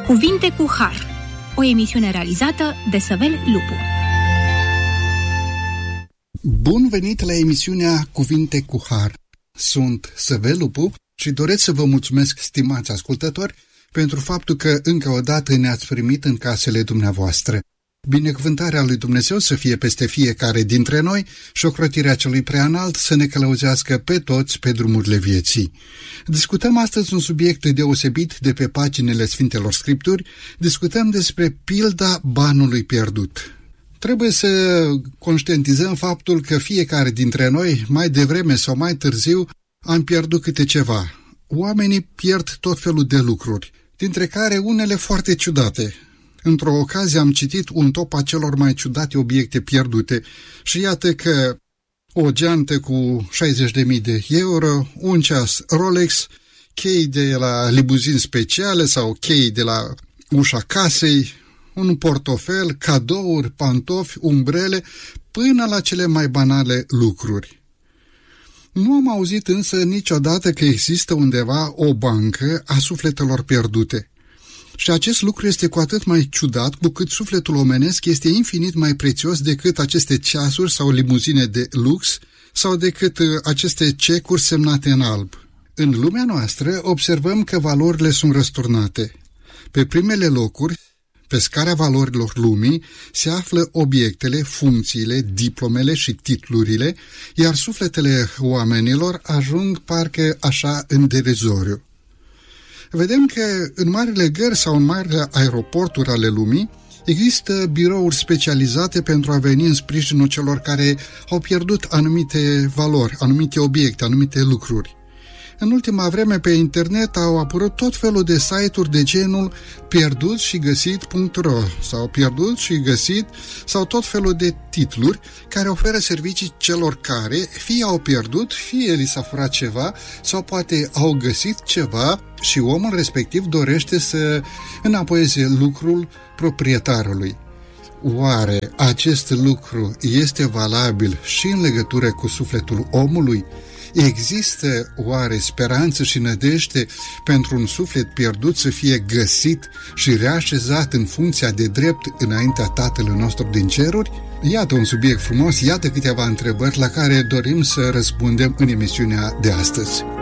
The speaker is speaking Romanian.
Cuvinte cu Har, o emisiune realizată de Săvel Lupu. Bun venit la emisiunea Cuvinte cu Har. Sunt Săvel Lupu și doresc să vă mulțumesc, stimați ascultători, pentru faptul că încă o dată ne-ați primit în casele dumneavoastră. Binecuvântarea lui Dumnezeu să fie peste fiecare dintre noi și ocrotirea celui preanalt să ne călăuzească pe toți pe drumurile vieții. Discutăm astăzi un subiect deosebit de pe paginile Sfintelor Scripturi. Discutăm despre pilda banului pierdut. Trebuie să conștientizăm faptul că fiecare dintre noi, mai devreme sau mai târziu, am pierdut câte ceva. Oamenii pierd tot felul de lucruri, dintre care unele foarte ciudate. Într-o ocazie am citit un top a celor mai ciudate obiecte pierdute și iată că o geantă cu 60.000 de euro, un ceas Rolex, chei de la limuzini speciale sau chei de la ușa casei, un portofel, cadouri, pantofi, umbrele, până la cele mai banale lucruri. Nu am auzit însă niciodată că există undeva o bancă a sufletelor pierdute. Și acest lucru este cu atât mai ciudat cu cât sufletul omenesc este infinit mai prețios decât aceste ceasuri sau limuzine de lux sau decât aceste cecuri semnate în alb. În lumea noastră observăm că valorile sunt răsturnate. Pe primele locuri, pe scara valorilor lumii, se află obiectele, funcțiile, diplomele și titlurile, iar sufletele oamenilor ajung parcă așa în derizoriu. Vedem că în marile gări sau în marile aeroporturi ale lumii există birouri specializate pentru a veni în sprijinul celor care au pierdut anumite valori, anumite obiecte, anumite lucruri. În ultima vreme pe internet au apărut tot felul de site-uri de genul pierdutshigăsit.ro sau pierdut și găsit sau tot felul de titluri care oferă servicii celor care fie au pierdut, fie li s-a furat ceva sau poate au găsit ceva și omul respectiv dorește să înapoieze lucrul proprietarului. Oare acest lucru este valabil și în legătură cu sufletul omului? Există oare speranță și nădejde pentru un suflet pierdut să fie găsit și reașezat în funcția de drept înaintea Tatălui nostru din ceruri? Iată un subiect frumos, iată câteva întrebări la care dorim să răspundem în emisiunea de astăzi.